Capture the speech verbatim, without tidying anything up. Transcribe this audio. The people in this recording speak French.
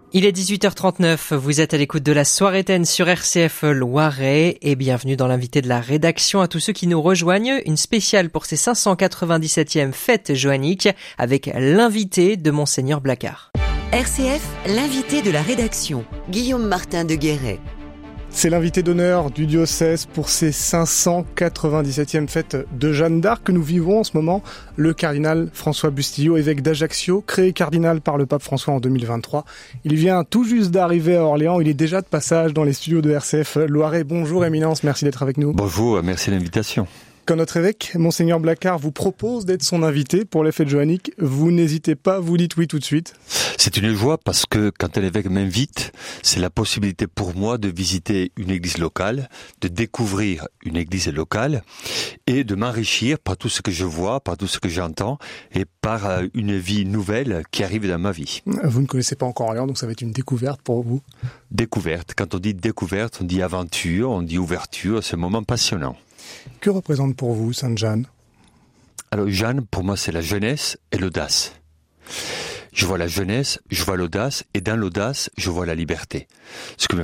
Il est dix-huit heures trente-neuf, vous êtes à l'écoute de la Soirée-Taine sur R C F Loiret et bienvenue dans l'invité de la rédaction à tous ceux qui nous rejoignent. Une spéciale pour ces cinq cent quatre-vingt-dix-septième fêtes joanniques avec l'invité de Monseigneur Blacard. R C F, l'invité de la rédaction, Guillaume Martin de Guéret. C'est l'invité d'honneur du diocèse pour ces cinq cent quatre-vingt-dix-septième fêtes de Jeanne d'Arc que nous vivons en ce moment. Le cardinal François Bustillo, évêque d'Ajaccio, créé cardinal par le pape François en deux mille vingt-trois. Il vient tout juste d'arriver à Orléans, il est déjà de passage dans les studios de R C F Loiret. Bonjour Éminence, merci d'être avec nous. Bonjour, merci de l'invitation. Quand notre évêque, Monseigneur Blacard, vous propose d'être son invité pour les fêtes joanniques, vous n'hésitez pas, vous dites oui tout de suite. C'est une joie parce que quand un évêque m'invite, c'est la possibilité pour moi de visiter une église locale, de découvrir une église locale et de m'enrichir par tout ce que je vois, par tout ce que j'entends et par une vie nouvelle qui arrive dans ma vie. Vous ne connaissez pas encore Orléans, donc ça va être une découverte pour vous. Découverte. Quand on dit découverte, on dit aventure, on dit ouverture, c'est un moment passionnant. Que représente pour vous Sainte Jeanne ? Alors Jeanne, pour moi, c'est la jeunesse et l'audace. Je vois la jeunesse, je vois l'audace, et dans l'audace, je vois la liberté. Ce que me